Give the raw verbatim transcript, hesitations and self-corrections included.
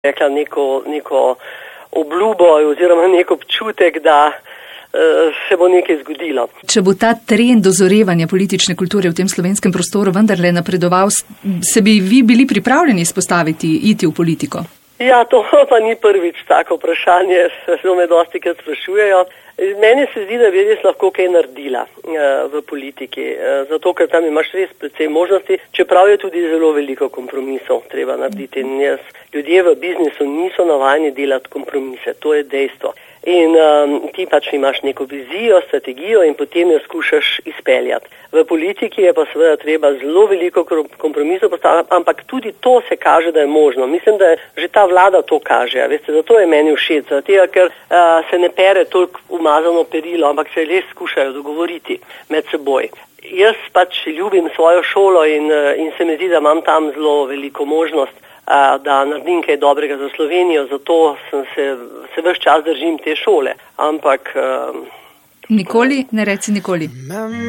rekla, neko, neko obljubo oziroma nek občutek, da se bo nekaj zgodilo. Če bo ta trend dozorevanja politične kulture v tem slovenskem prostoru vendarle napredoval, se bi vi bili pripravljeni izpostaviti, iti v politiko? Ja, to pa ni prvič tako vprašanje, se me dosti krat sprašujejo. Meni se zdi, da bi res lahko kaj naredila v politiki, zato ker tam imaš res precej možnosti, čeprav je tudi zelo veliko kompromisov treba narediti. In jaz, ljudje v biznisu niso navajeni delati kompromise, to je dejstvo. In um, ti pač imaš neko vizijo, strategijo in potem jo skušaš izpeljati. V politiki je pa seveda treba zelo veliko kompromisov postaviti, ampak tudi to se kaže, da je možno. Mislim, da že ta vlada to kaže. Veste, zato je meni všeč, zato, ker uh, se ne pere toliko umazano perilo, ampak se res skušajo dogovoriti med seboj. Jaz pač ljubim svojo šolo in, in se mi zdi, da imam tam zelo veliko možnost, da naredim kaj dobrega za Slovenijo, zato sem se, se ves čas držim te šole. Ampak... Um, nikoli, ne reci nikoli.